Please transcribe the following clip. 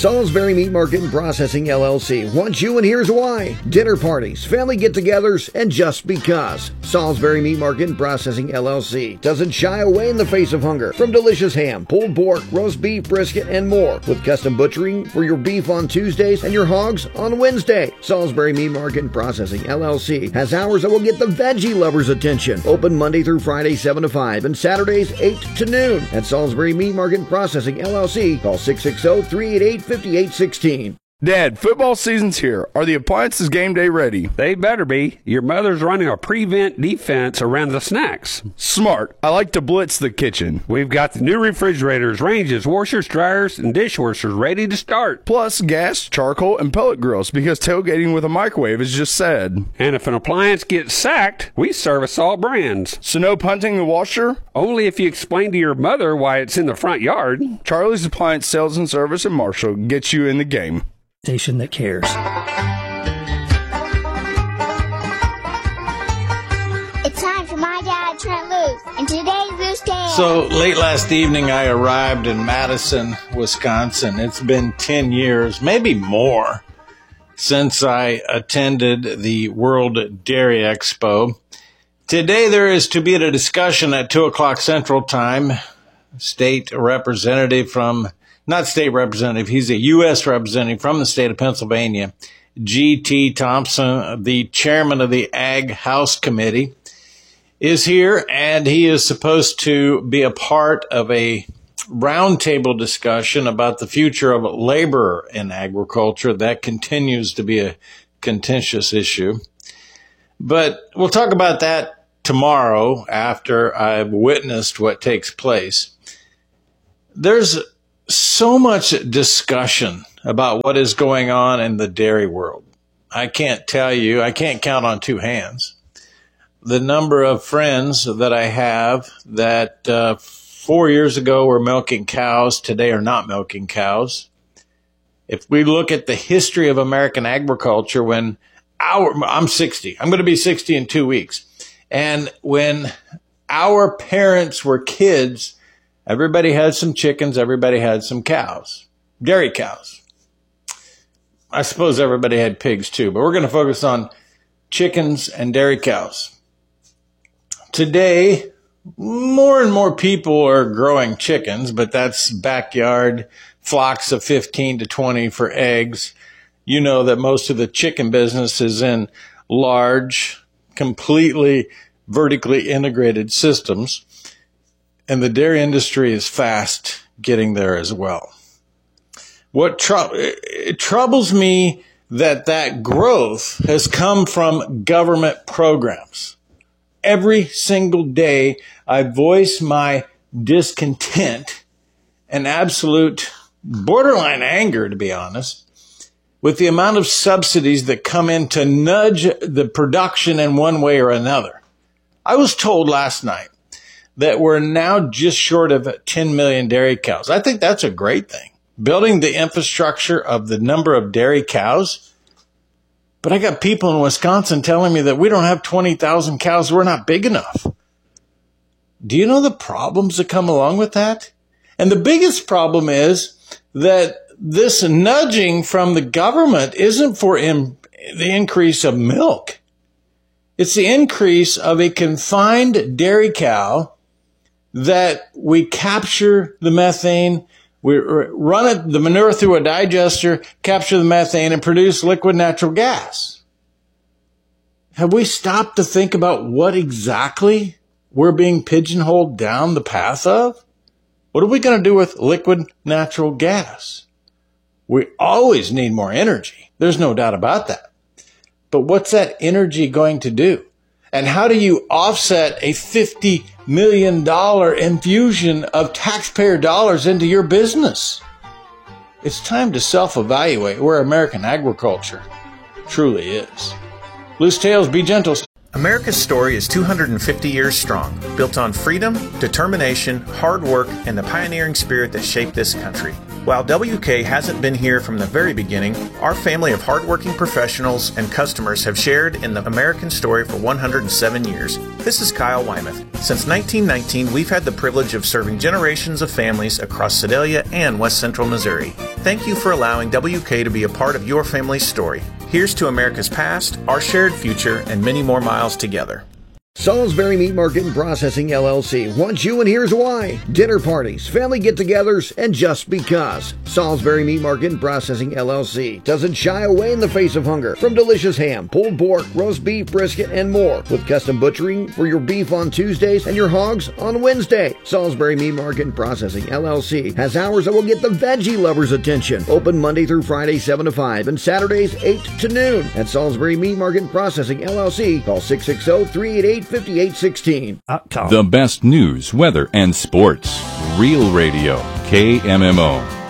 Salisbury Meat Market and Processing LLC wants you, and here's why. Dinner parties, family get-togethers, and just because. Salisbury Meat Market and Processing LLC doesn't shy away in the face of hunger. From delicious ham, pulled pork, roast beef, brisket, and more. With custom butchering for your beef on Tuesdays and your hogs on Wednesday. Salisbury Meat Market and Processing LLC has hours that will get the veggie lovers' attention. Open Monday through Friday 7 to 5 and Saturdays 8 to noon. At Salisbury Meat Market and Processing LLC, call 660-388-5816. Dad, football season's here. Are the appliances game day ready? They better be. Your mother's running a prevent defense around the snacks. Smart. I like to blitz the kitchen. We've got the new refrigerators, ranges, washers, dryers, and dishwashers ready to start. Plus gas, charcoal, and pellet grills because tailgating with a microwave is just sad. And if an appliance gets sacked, we service all brands. So no punting the washer? Only if you explain to your mother why it's in the front yard. Charlie's Appliance Sales and Service in Marshall gets you in the game. Station that cares. It's time for My Dad, Trent Loos, and today's Loose Tale. So, late last evening, I arrived in Madison, Wisconsin. It's been 10 years, maybe more, since I attended the World Dairy Expo. Today, there is to be a discussion at 2 o'clock Central Time. State representative from... Not state representative, he's a U.S. representative from the state of Pennsylvania, G.T. Thompson, the chairman of the Ag House Committee, is here, and he is supposed to be a part of a roundtable discussion about the future of labor in agriculture. That continues to be a contentious issue. But we'll talk about that tomorrow after I've witnessed what takes place. There's so much discussion about what is going on in the dairy world. I can't tell you, I can't count on two hands the number of friends that I have that 4 years ago were milking cows, today are not milking cows. If we look at the history of American agriculture, I'm 60, I'm going to be 60 in 2 weeks. And when our parents were kids, everybody had some chickens, everybody had some cows, dairy cows. I suppose everybody had pigs too, but we're going to focus on chickens and dairy cows. Today, more and more people are growing chickens, but that's backyard flocks of 15 to 20 for eggs. You know that most of the chicken business is in large, completely vertically integrated systems. And the dairy industry is fast getting there as well. It troubles me that growth has come from government programs. Every single day, I voice my discontent and absolute borderline anger, to be honest, with the amount of subsidies that come in to nudge the production in one way or another. I was told last night that we're now just short of 10 million dairy cows. I think that's a great thing. Building the infrastructure of the number of dairy cows. But I got people in Wisconsin telling me that we don't have 20,000 cows. We're not big enough. Do you know the problems that come along with that? And the biggest problem is that this nudging from the government isn't for the increase of milk. It's the increase of a confined dairy cow that we capture the methane, we run the manure through a digester, capture the methane, and produce liquid natural gas. Have we stopped to think about what exactly we're being pigeonholed down the path of? What are we going to do with liquid natural gas? We always need more energy. There's no doubt about that. But what's that energy going to do? And how do you offset a $50 million infusion of taxpayer dollars into your business? It's time to self-evaluate where American agriculture truly is. Loose tales, be gentle. America's story is 250 years strong, built on freedom, determination, hard work, and the pioneering spirit that shaped this country. While WK hasn't been here from the very beginning, our family of hardworking professionals and customers have shared in the American story for 107 years. This is Kyle Wymuth. Since 1919, we've had the privilege of serving generations of families across Sedalia and West Central Missouri. Thank you for allowing WK to be a part of your family's story. Here's to America's past, our shared future, and many more miles together. Salisbury Meat Market and Processing LLC wants you, and here's why. Dinner parties, family get-togethers, and just because. Salisbury Meat Market and Processing LLC doesn't shy away in the face of hunger. From delicious ham, pulled pork, roast beef, brisket, and more. With custom butchering for your beef on Tuesdays and your hogs on Wednesday. Salisbury Meat Market and Processing LLC has hours that will get the veggie lovers' attention. Open Monday through Friday 7 to 5 and Saturdays 8 to noon. At Salisbury Meat Market and Processing LLC, call 660-388-5816. The best news, weather, and sports. Real Radio, KMMO.